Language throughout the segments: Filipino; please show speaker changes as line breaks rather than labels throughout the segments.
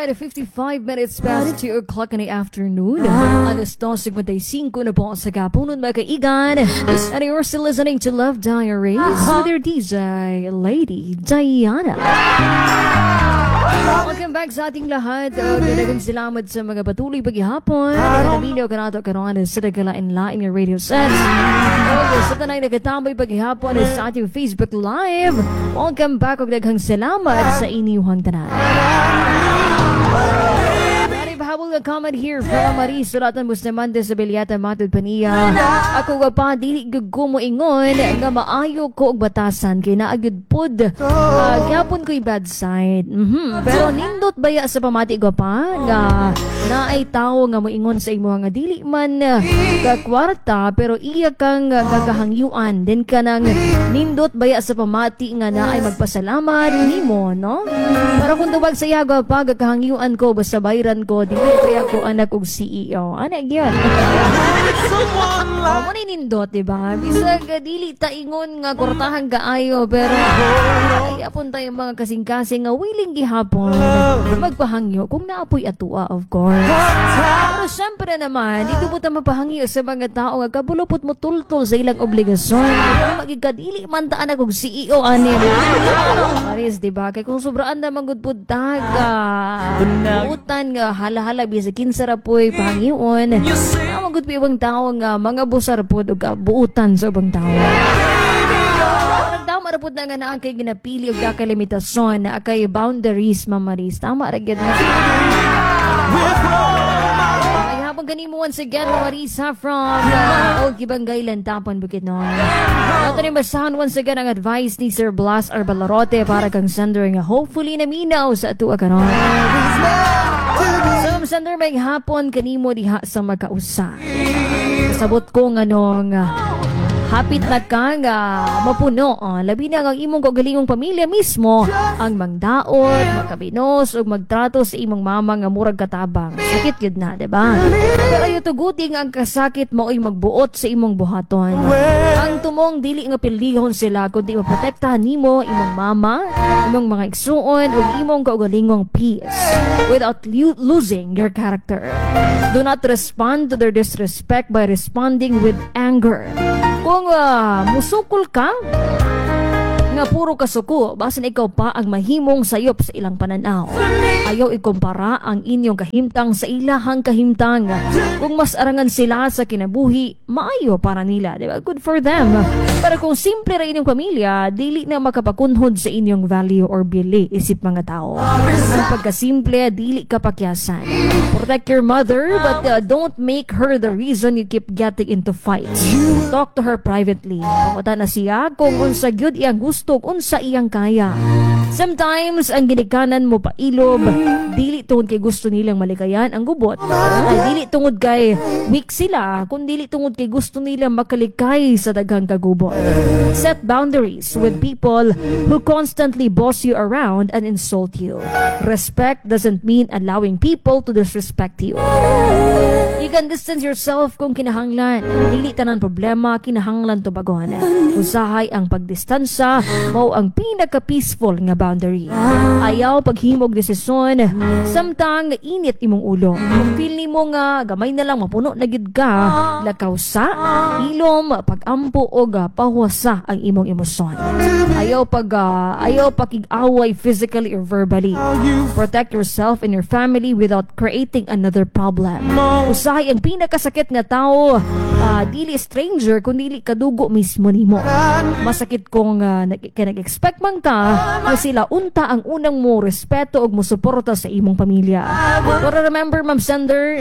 Alright, 55 minutes past 2 o'clock in the afternoon. Alas 12:55 na po sa kapunan mga kaigan. And you're still listening to Love Diaries with your DJ, Lady Diana. Welcome back sa ating lahat. Dagang salamat sa mga patuloy paghihapon. Naminaw ka nato karoon sa nagkalain-lain ng radio sets. Sa tanay nagkatambay paghihapon sa ating Facebook Live. Welcome back og daghang salamat sa inyong tanan. Habol nga comment here from Marie Suratan Muslimante sa Bilyata Matod Pania. Ako nga pa dili gyud ko mo ingon nga maayo ko og batasan kay naagud pod gyapon ko'y bad side. Pero nindot baya sa pamati ko pa nga naay tawo nga moingon sa imo nga dili man ka kwarta pero iya kang gagahangyuan din ka nang nindot baya sa pamati nga naay magpasalamat nimo, no? Para kung tubag sa iya pa gagahangyuan ko basta bayran ko dili kaya ko anak og CEO. Ano gyud? Mo ni nindot, diba? Bisag dili ta ingon nga kortahan kaayo pero ay apon tayo mga kasing-kasing nga willing gihapon magpahangyo kung naapoy atua, of course. Pero syempre naman, dito po ta mapahangyo sa mga tao nga kabulupot mo tultol sa ilang obligasyon. Magigadili man ta anak og CEO ani. Paris, diba? Kay kung sobraan na magudpud taga utan nga hala bisa kinsara po'y panghiyon. Magud pa ibang tao nga mga busar po o buutan sa ibang tao. Tama rapod na nga na ang kay ginapili o kakalimitasyon na kay boundaries, mamaris. Tama ragyan na. Ay habang ganimo once again, Marisa from Old Kibangaylan, Tapan, Bukidnon. Ito rin basahan once again ang advice ni Sir Blas Arbalarote para kang sender nga hopefully naminaw sa atua karon. So, sender may hapon kanimo diha sa magkausa. Sabot ko nga nung hapit na ka nga mapuno. Labi na ang imong kagalingong pamilya mismo ang mangdaot, magkabinos, o magtrato sa imong mama nga murag katabang. Sakit yun na, diba? Pero yung tuguting ang kasakit mo ay magbuot sa imong buhaton. Ang tumong dili nga pilihon sila kundi maprotektahan nimo imong mama, imong mga igsuon, o imong kaugalingong peace without losing your character. Do not respond to their disrespect by responding with anger. Kung musukol ka, nga puro kasuko, basin ikaw pa ang mahimong sayop sa ilang pananaw. Ayaw ikumpara ang inyong kahimtang sa ilahang kahimtang. Kung mas arangan sila sa kinabuhi, maayo para nila, diba? Good for them. Pero kung simple ra inyong pamilya, dili na makapakunhod sa inyong value or bili isip mga tao. Ang pagkasimple, dili kapakyasan. Protect your mother, but don't make her the reason you keep getting into fights. Talk to her privately. Pagkata na siya kung unsa gyud iyang gusto, unsa iyang kaya. Sometimes, ang ginikanan mo pailob, dili tungod kay gusto nilang malikayan ang gubot. Ay dili tungod kay weak sila, kung dili tungod kay gusto nilang makalikay sa daghang kagubot. Set boundaries with people who constantly boss you around and insult you. Respect doesn't mean allowing people to disrespect you. You can distance yourself kung kinahanglan. Dili tanan problema kinahanglan tubagon. Usahay ang pagdistansya mao ang pinaka-peaceful nga boundary. Ayaw paghimog desisyon samtang init imong ulo. Kung feel nimo nga gamay na lang mapuno na gid ka, lakaw sa ilom, pagampo og pahwasa ang imong emosyon. Ayaw pakig-away physically or verbally. Protect yourself and your family without creating another problem. Usahay ang pinakasakit nga tao, dili stranger kundi kadugo mismo nimo. Masakit kung nag-expect man ka na sila unta ang unang mo respeto og mosuporta sa imong pamilya. Pero remember, Ma'am Sender,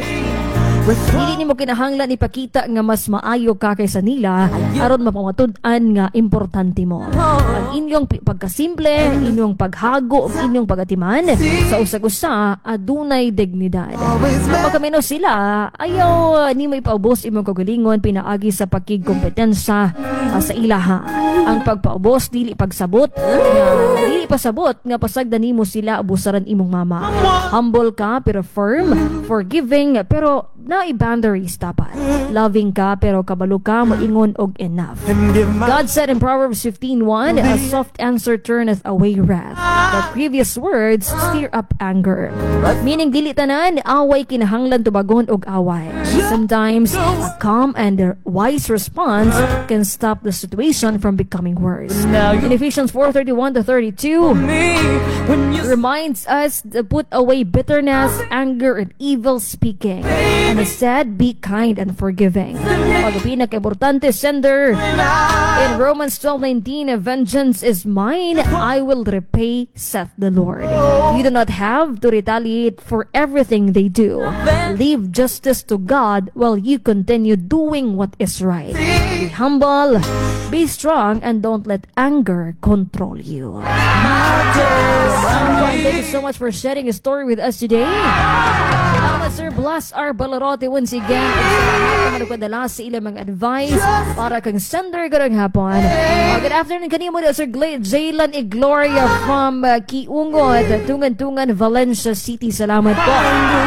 dili nimo kinahanglan ipakita nga mas maayo ka kaysa nila aron mapamatud-an nga importante mo. Ang inyong pagkasimple, inyong paghago, inyong pagatiman sa usag-usa adunay dignidad. Kapag kamino sila, ayaw nimo ipaubos imong kagalingon pinaagi sa pakigkompetensya sa ilaha. Ang pagpaubos dili pagsabot nga dili pasabot nga pasagdan nimo sila ubusaran imong mama. Humble ka pero firm, forgiving pero na boundaries dapat. Loving ka pero kabalo ka moingon og enough. God said in Proverbs 15:1, a soft answer turneth away wrath, but previous words stir up anger. Meaning dili tanan away kinahanglan tubagon og away. Sometimes a calm and a wise response can stop the situation from becoming worse. In Ephesians 4:31-32 reminds us to put away bitterness, anger, and evil speaking. And it said, be kind and forgiving. Pag pinaka-importante, sender. In Romans 12:19, vengeance is mine, I will repay, saith the Lord. You do not have to retaliate for everything they do. Leave justice to God while you continue doing what is right. Be humble, be strong, and don't let anger control you. Thank you so much for sharing a story with us today. Salamat, Sir Blas R. Balarote once again. Salamat na nagpadala sa ilang mga advice para kang sender karang hapon. Good afternoon kanimo na Sir Jaylan e Gloria from Kiungot, Tungan-Tungan, Valencia City. Salamat po.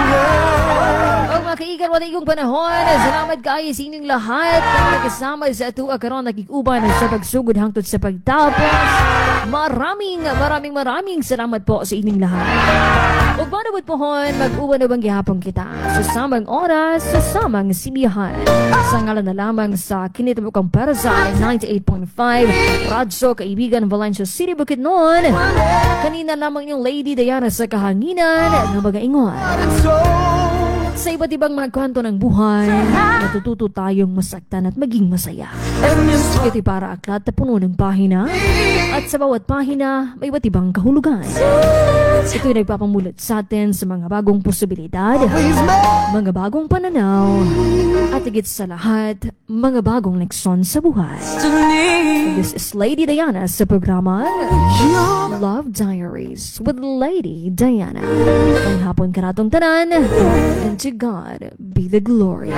Mga kaigan, wala ikong panahon. Salamat kayo sa inyong lahat na nagkasama sa ato karon nakikuban sa pagsugod hangtod sa pagtapos. Maraming salamat po sa inyong lahat. Ug manabot pohon, mag-uwan na bang gihapon kita sa samang oras, sa samang simihan. Sa ngalan na lamang sa kinitabukang Parazay 98.5 Radyo Kaibigan, Valencia City, Bukidnon. Kanina lamang yung Lady Diana sa kahanginan ng magaingon. Sa iba't ibang mga kwento ng buhay, natututo tayong masaktan at maging masaya. Ito'y para aklat na puno ng pahina, at sa bawat pahina, may iba't ibang kahulugan. Ito'y nagpapamulat sa atin sa mga bagong posibilidad, mga bagong pananaw, at higit sa lahat, mga bagong leksyon sa buhay. This is Lady Diana sa programa Love Diaries with Lady Diana. Ang hapon karatong tanan, and to God be the glory.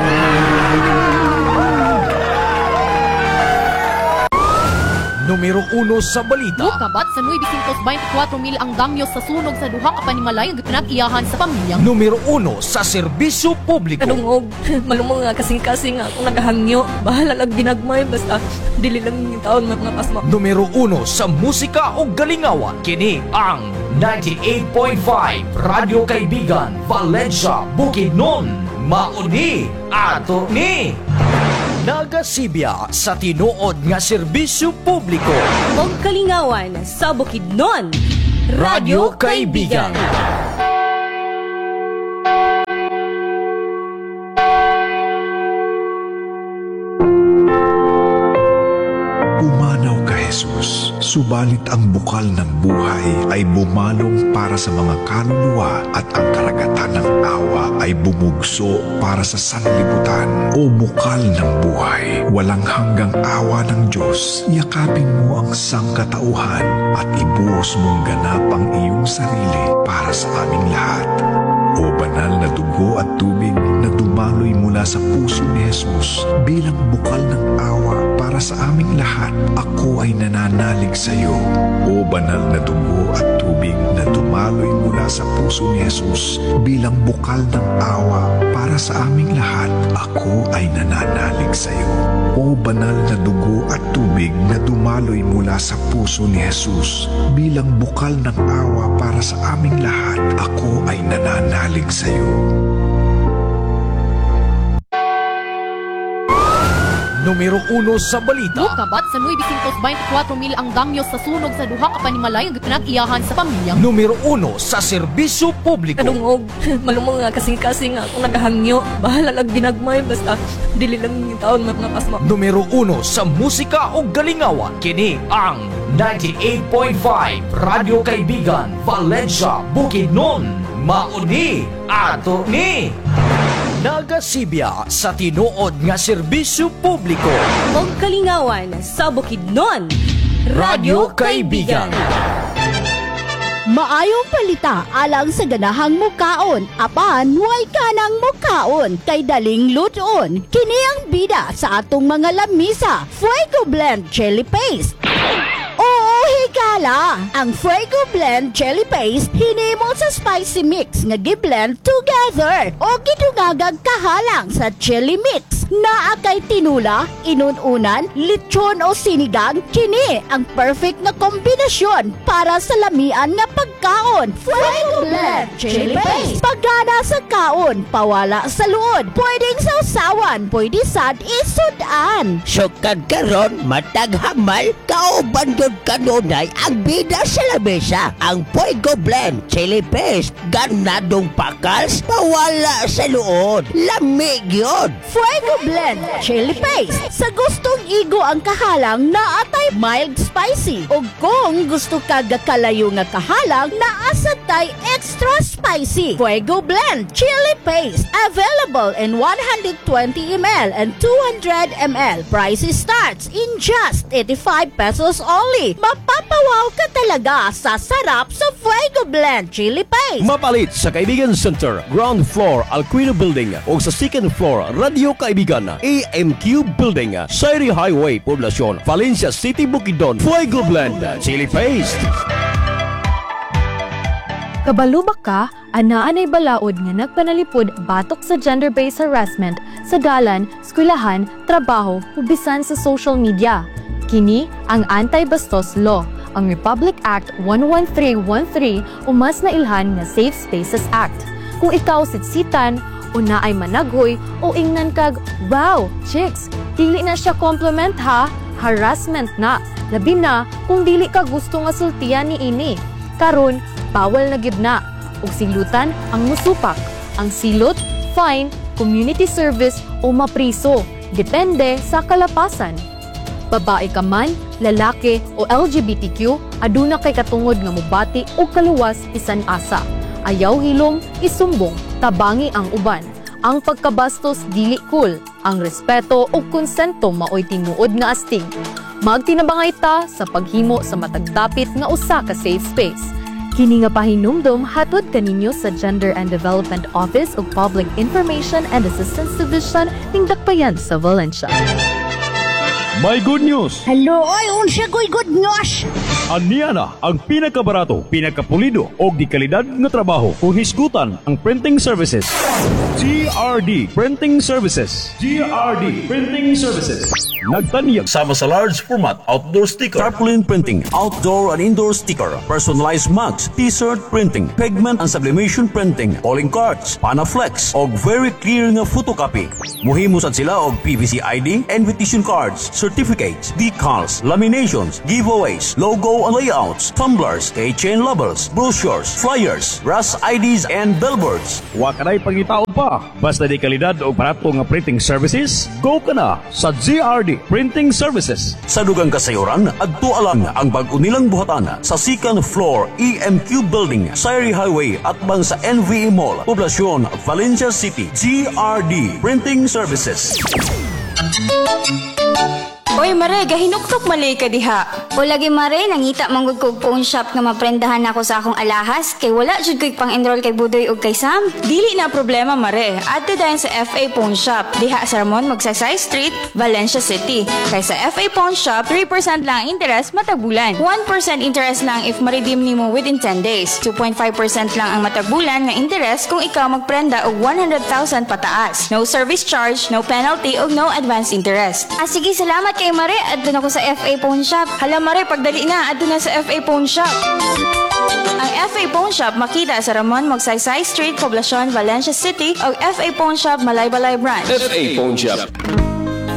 Numero 1 sa balita.
Kabat sa 924,000 ang damyo sa sunog sa duha ka panimalay nga pinag-iyahan sa pamilya.
Numero 1 sa serbisyo publiko.
Kanungog, malumong nga kasing-kasing nga akong nagahangyo. Bahala lang ginagmay, basta dili lang yung taon mga pasma.
Numero 1 sa musika o galingawan. Kini ang 98.5 Radyo Kaibigan, Valencia, Bukidnon. Mauni ato ni nagasibya sa tinuod nga serbisyo publiko.
Og kalingawan sa Bukidnon,
Radyo Kaibigan.
Pumanaw ka, Jesus. Subalit ang bukal ng buhay ay bumalong para sa mga kaluluwa at ang karagatan ng awa ay bumugso para sa sanlibutan. O bukal ng buhay, walang hanggang awa ng Diyos, yakapin mo ang sangkatauhan at ibuhos mong ganap ang iyong sarili para sa aming lahat. O banal na dugo at tubig na dumaloy mula sa puso ni Jesus bilang bukal ng awa para sa aming lahat, ako ay nananalig sa iyo. O banal na dugo at tubig na dumaloy mula sa puso ni Jesus bilang bukal ng awa para sa aming lahat, ako ay nananalig sa iyo. O banal na dugo at tubig na dumaloy mula sa puso ni Jesus bilang bukal ng awa para sa aming lahat, ako ay nananalig sa iyo.
Numero 1 sa balita.
Kabat sa 924,000 ang damyo sa sunog sa duha ka panimalay nga pinag-iyahan sa pamilya.
Numero 1 sa serbisyo publiko.
Kanungog, malumong nga kasing-kasing nga akong nagahangyo. Bahala lang ginagmay, basta dili lang yung taon mga pasma.
Numero 1 sa musika o galingawan. Kini ang 98.5 Radyo Kaibigan, Valencia, Bukidnon. Mauni ato ni nagasibya sa tinuod nga serbisyo publiko.
Og kalingawan sa Bukidnon,
Radyo Kaibigan.
Maayong palita alang sa ganahang mukaon. Apan, way kanang mukaon kay daling luton. Kini ang bida sa atong mga lamisa. Fuego Blend Chili Paste. Oo, higala! Ang Fuego Blend Chili Paste hinimo sa spicy mix nga gi-blend together o gidungagag kahalang sa chili mix. Naa kay tinula, inununan, lechon o sinigang, kini ang perfect na kombinasyon para sa lamian nga pagkaon. Fuego Blend Chili Paste. Pagana sa kaon, pawala sa luod. Pwedeng sausawan, pwede sad isudan.
Sukad karon matag hamal kauban gyud kanunay ang bida sa lamesa. Ang Fuego Blend Chili Paste ganadong pakals pawala sa luod. Lami gyud.
Fuego Blend Chili Paste. Sa gustong igo ang kahalang na atay mild spicy. O kung gusto ka gakalayo nga kahalang na asatay extra spicy. Fuego Blend Chili Paste. Available in 120 ml and 200 ml. Price starts in just 85 pesos only. Mapapawaw ka talaga sa sarap sa Fuego Blend Chili Paste.
Mapalit sa Kaibigan Center, ground floor, Alquino Building o sa second floor, Radio Kaibigan, AMQ Building, Sairi Highway, Poblacion, Valencia City, Bukidnon. Fuego Blend Chili Paste.
Kabalubak ka, anaan ay balaod nga nagpanalipod batok sa gender-based harassment sa dalan, eskwelahan, trabaho, o bisan sa social media. Kini ang Anti-Bastos Law, ang Republic Act 11313 o mas nailhan nga Safe Spaces Act. Kung ikaw sitsitan, o na ay managhoy o ingnan kag, wow, chicks, dili na siya compliment ha, harassment na. Labi na kung dili ka gusto nga sultian ni ini. Karon, bawal na gid na. Ug silutan ang musupak. Ang silot, fine, community service o mapriso. Depende sa kalapasan. Babae ka man, lalaki o LGBTQ, aduna kay katungod nga mubati o kaluwas bisan asa. Ayaw hilom, isumbong, tabangi ang uban. Ang pagkabastos dili cool. Ang respeto o konsento maoy tinuod nga astig. Magtinabangay ta sa paghimo sa matagdapit nga usa ka safe space. Kini nga pahinumdom hatod kaninyo sa Gender and Development Office ug Public Information and Assistance Division ning Dakbayan sa Valencia.
May good news!
Hello, oy, unsa ko'y good news?
Aniya na ang pinakabarato, pinakapulido o di kalidad nga trabaho kung hisgutan ang printing services. GRD Printing Services. GRD Printing Services. Nagtaniyag sama sa large format outdoor sticker, tarpaulin printing, outdoor and indoor sticker, personalized mugs, t-shirt printing, pigment and sublimation printing, calling cards, panaflex og very clear nga photocopy. Muhimo sad sila og PVC ID, invitation cards, certificates, decals, laminations, giveaways, logo and layouts, tumblers, keychain labels, brochures, flyers, brass IDs and billboards. Wa kanay pangitaon pa. Basta di kalidad o barato nga printing services, go ka na sa GRD Printing Services. Sa dugang kasayuran, adto alang ang bag-o nilang buhatan sa second floor EMQ Building, Sairi Highway at bang sa NVE Mall, Poblacion, Valencia City. GRD Printing Services.
Oy Mare, gahinuktok malay ka diha. O lagi Mare, nangita manggod kog phone shop nga maprendahan ako sa akong alahas kay wala jud ko'y pang-enroll kay Budoy ug kay Sam.
Dili na problema Mare, adto dayon sa FA Phone Shop diha sa Ramon Magsaysay Street, Valencia City. Kay sa FA Phone Shop, 3% lang ang interest matag bulan. 1% interest lang if ma-redeem nimo within 10 days. 2.5% lang ang matag bulan nga interest kung ikaw magprenda og 100,000 pataas. No service charge, no penalty ug no advance interest.
Sige, salamat kay Mare, adto na ko sa FA Phone Shop.
Hala Mare, pagdali na, adto na sa FA Phone Shop. Ang FA Phone Shop makita sa Ramon Magsaysay Street, Poblacion, Valencia City o FA Phone Shop Malaybalay Branch.
FA Phone Shop.